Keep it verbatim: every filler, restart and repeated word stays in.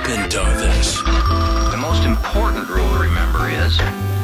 Pinto this. The most important rule to remember is